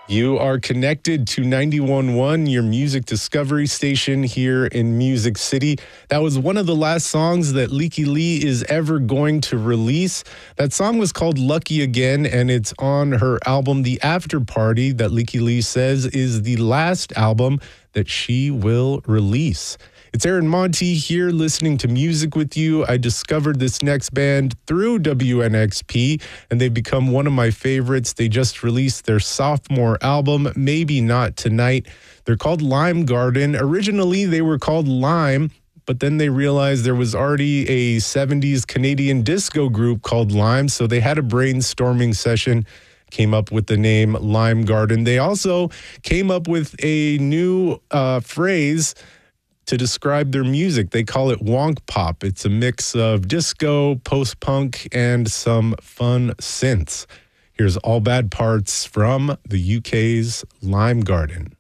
You are connected to 91.1, your music discovery station here in Music City. That was one of the last songs that Lykke Li is ever going to release. That song was called Lucky Again, and it's on her album, The After Party, that Lykke Li says is the last album that she will release. It's Aaron Monty here listening to music with you. I discovered this next band through WNXP, and they've become one of my favorites. They just released their sophomore album, Maybe Not Tonight. They're called Lime Garden. Originally, they were called Lime, but then they realized there was already a 70s Canadian disco group called Lime, so they had a brainstorming session, came up with the name Lime Garden. They also came up with a new phrase to describe their music. They call it wonk pop. It's a mix of disco, post-punk, and some fun synths. Here's All Bad Parts from the UK's Lime Garden.